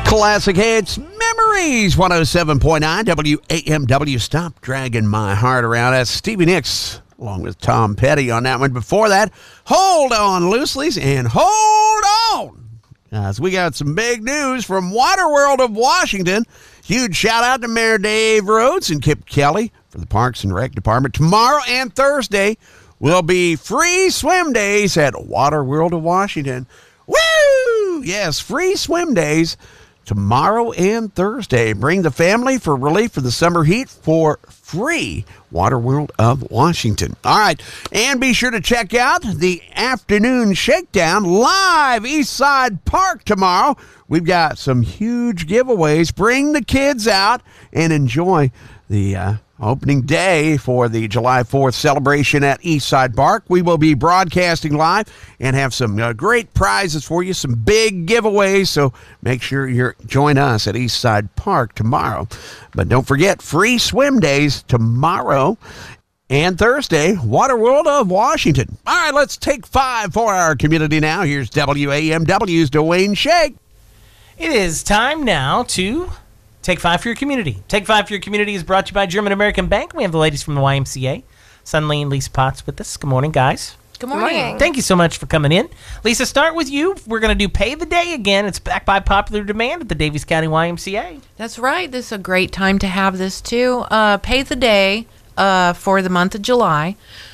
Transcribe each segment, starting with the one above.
Classic hits, memories, 107.9 WAMW. Stop dragging my heart around. That's Stevie Nicks along with Tom Petty on that one. Before that, Hold On Looseleys and Hold On. As we got some big news from Waterworld of Washington. Huge shout out to Mayor Dave Rhodes and Kip Kelly for the Parks and Rec Department. Tomorrow and Thursday will be free swim days at Waterworld of Washington. Woo! Yes, free swim days tomorrow and Thursday. Bring the family for relief for the summer heat for free. Waterworld of Washington. All right, and be sure to check out the Afternoon Shakedown live Eastside Park tomorrow. We've got some huge giveaways. Bring the kids out and enjoy the opening day for the July 4th celebration at Eastside Park. We will be broadcasting live and have some great prizes for you, some big giveaways, so make sure you join us at Eastside Park tomorrow. But don't forget, free swim days tomorrow and Thursday, Waterworld of Washington. All right, let's take 5 for our community now. Here's WAMW's Dwayne Shake. It is time now to Take 5 for your community. Take 5 for your community is brought to you by German American Bank. We have the ladies from the YMCA, Sunlee and Lisa Potts, with us. Good morning, guys. Good morning. Thank you so much for coming in. Lisa, start with you. We're going to do Pay the Day again. It's back by popular demand at the Daviess County YMCA. That's right. This is a great time to have this, too. Pay the Day for the month of July.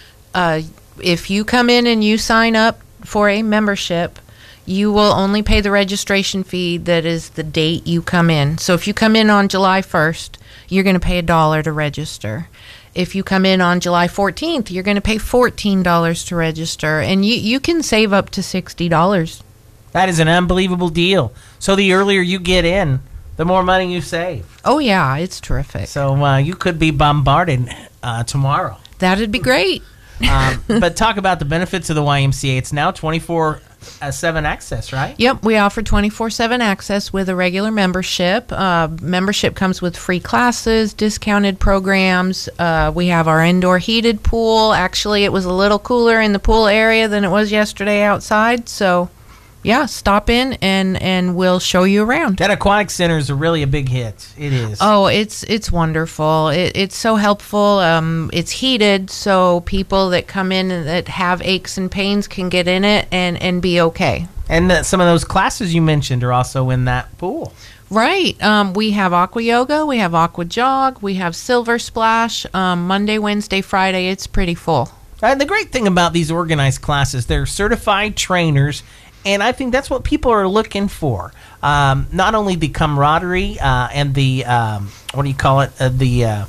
If you come in and you sign up for a membership, you will only pay the registration fee that is the date you come in. So if you come in on July 1st, you're going to pay $1 to register. If you come in on July 14th, you're going to pay $14 to register. And you can save up to $60. That is an unbelievable deal. So the earlier you get in, the more money you save. Oh, yeah, it's terrific. So you could be bombarded tomorrow. That'd be great. But talk about the benefits of the YMCA. It's now 24/7 access, right? Yep, we offer 24/7 access with a regular membership. Membership comes with free classes, discounted programs. We have our indoor heated pool. Actually, it was a little cooler in the pool area than it was yesterday outside. So, yeah, stop in and we'll show you around. That aquatic center is really a big hit. It is. Oh, it's wonderful. It's so helpful. It's heated, so people that come in that have aches and pains can get in it and be okay. And some of those classes you mentioned are also in that pool. Right. We have aqua yoga, we have aqua jog, we have silver splash. Monday, Wednesday, Friday, it's pretty full. The great thing about these organized classes, they're certified trainers. And I think that's what people are looking for. Not only the camaraderie and the, what do you call it? The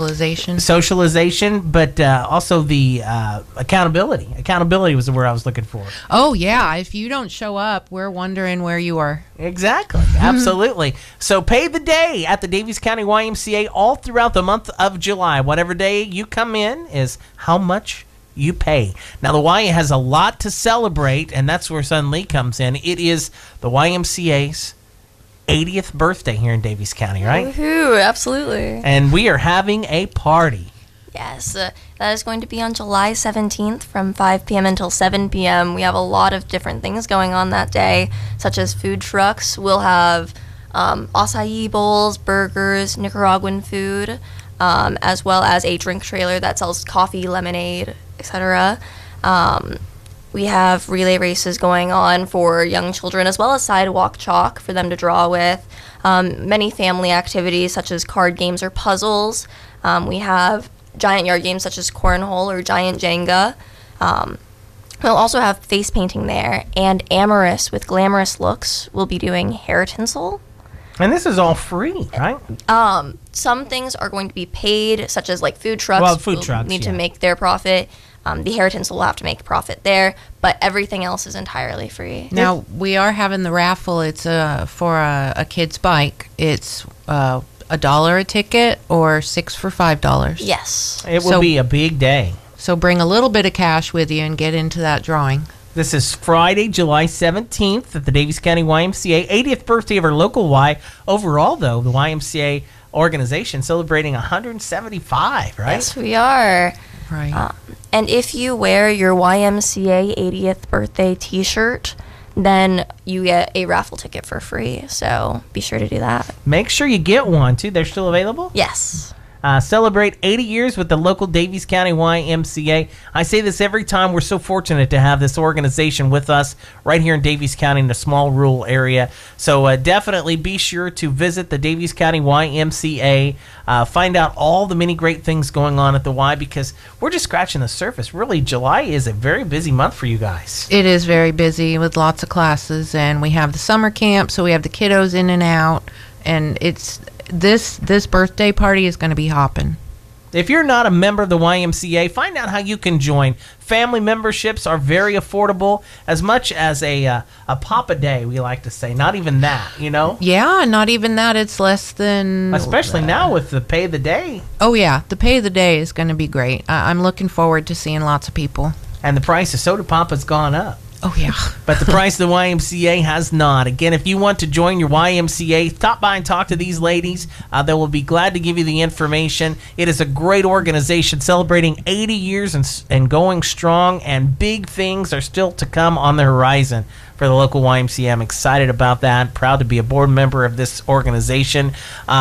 socialization, but also the accountability. Accountability was the word I was looking for. Oh, yeah. If you don't show up, we're wondering where you are. Exactly. Absolutely. So pay the day at the Daviess County YMCA all throughout the month of July. Whatever day you come in is how much you pay. Now, the Y has a lot to celebrate, and that's where Sunlee comes in. It is the YMCA's 80th birthday here in Daviess County, right? Woohoo, absolutely. And we are having a party. Yes, that is going to be on July 17th from 5 p.m. until 7 p.m. We have a lot of different things going on that day, such as food trucks. We'll have acai bowls, burgers, Nicaraguan food, as well as a drink trailer that sells coffee, lemonade, etc. We have relay races going on for young children, as well as sidewalk chalk for them to draw with. Many family activities such as card games or puzzles. We have giant yard games such as cornhole or giant Jenga. We'll also have face painting there, and Amorous with Glamorous Looks will be doing hair tinsel. And this is all free, right? Some things are going to be paid, such as like food trucks. Well, food trucks need to make their profit. The hair tinsel will have to make profit there, but everything else is entirely free. Now, we are having the raffle. It's for a kid's bike. It's $1 a ticket or 6 for $5. Yes. It will be a big day. So bring a little bit of cash with you and get into that drawing. This is Friday, July 17th at the Daviess County YMCA. 80th birthday of our local Y. Overall, though, the YMCA organization celebrating 175, right? Yes, we are. Right. And if you wear your YMCA 80th birthday t-shirt, then you get a raffle ticket for free. So be sure to do that. Make sure you get one, too. They're still available? Yes. Celebrate 80 years with the local Davies County YMCA. I say this every time. We're so fortunate to have this organization with us right here in Davies County in a small rural area. So definitely be sure to visit the Davies County YMCA. Find out all the many great things going on at the Y, because we're just scratching the surface. Really, July is a very busy month for you guys. It is very busy with lots of classes, and we have the summer camp, so we have the kiddos in and out, and it's this birthday party is going to be hopping. If you're not a member of the YMCA, find out how you can join. Family memberships are very affordable, as much as a Papa Day, we like to say. Not even that, you know? Yeah, not even that. It's less than... Especially now with the Pay the Day. Oh, yeah. The Pay the Day is going to be great. I'm looking forward to seeing lots of people. And the price of soda pop has gone up. Oh, yeah. But the price of the YMCA has not. Again, if you want to join your YMCA, stop by and talk to these ladies. They will be glad to give you the information. It is a great organization celebrating 80 years and going strong, and big things are still to come on the horizon for the local YMCA. I'm excited about that. Proud to be a board member of this organization.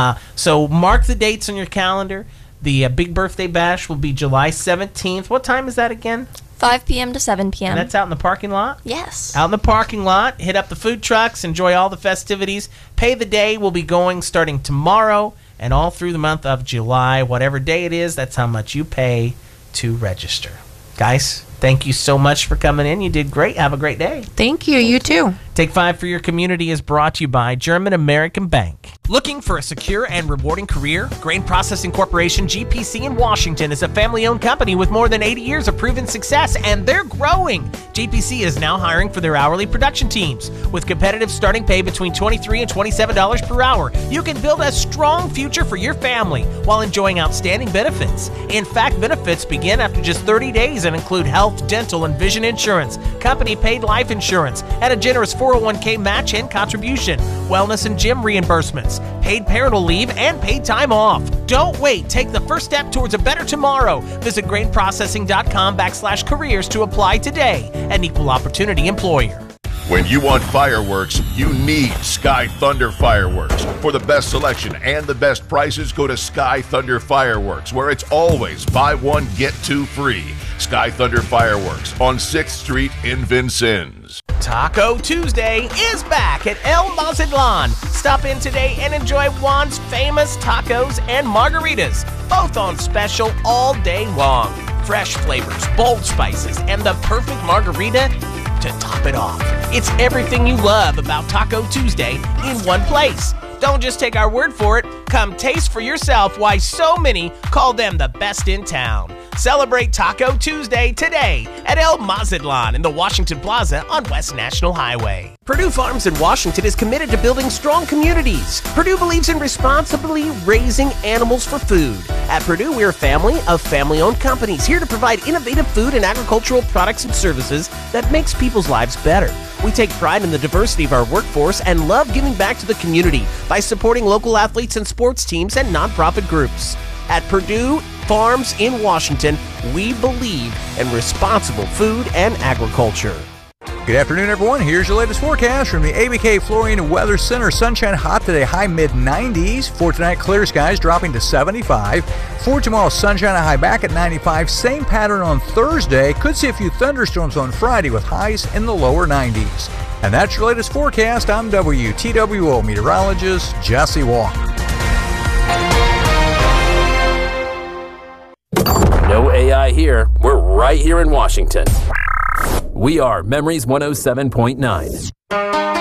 So mark the dates on your calendar. The big birthday bash will be July 17th. What time is that again? 5 p.m. to 7 p.m. And that's out in the parking lot? Yes. Out in the parking lot. Hit up the food trucks. Enjoy all the festivities. Pay the Day will be going starting tomorrow and all through the month of July. Whatever day it is, that's how much you pay to register. Guys, thank you so much for coming in. You did great. Have a great day. Thank you. You too. Take 5 for Your Community is brought to you by German American Bank. Looking for a secure and rewarding career? Grain Processing Corporation, GPC in Washington, is a family-owned company with more than 80 years of proven success, and they're growing. GPC is now hiring for their hourly production teams. With competitive starting pay between $23 and $27 per hour, you can build a strong future for your family while enjoying outstanding benefits. In fact, benefits begin after just 30 days and include health, dental, and vision insurance, company-paid life insurance, and a generous 401k match and contribution, wellness and gym reimbursements, paid parental leave, and paid time off. Don't wait. Take the first step towards a better tomorrow. Visit grainprocessing.com/careers to apply today. An equal opportunity employer. When you want fireworks, you need Sky Thunder Fireworks. For the best selection and the best prices, go to Sky Thunder Fireworks, where it's always buy one, get two free. Sky Thunder Fireworks on 6th Street in Vincennes. Taco Tuesday is back at El Mazatlan. Stop in today and enjoy Juan's famous tacos and margaritas, both on special all day long. Fresh flavors, bold spices, and the perfect margarita to top it off. It's everything you love about Taco Tuesday in one place. Don't just take our word for it. Come taste for yourself why so many call them the best in town. Celebrate Taco Tuesday today at El Mazatlan in the Washington Plaza on West National Highway. Purdue Farms in Washington is committed to building strong communities. Purdue believes in responsibly raising animals for food. At Purdue, we're a family of family-owned companies here to provide innovative food and agricultural products and services that makes people's lives better. We take pride in the diversity of our workforce and love giving back to the community by supporting local athletes and sports teams and nonprofit groups. At Purdue Farms in Washington, we believe in responsible food and agriculture. Good afternoon, everyone. Here's your latest forecast from the ABK Flooring Weather Center. Sunshine hot today, high mid-90s. For tonight, clear skies dropping to 75. For tomorrow, sunshine and high back at 95. Same pattern on Thursday. Could see a few thunderstorms on Friday with highs in the lower 90s. And that's your latest forecast. I'm WTWO meteorologist Jesse Walker. No AI here. We're right here in Washington. We are Memories 107.9.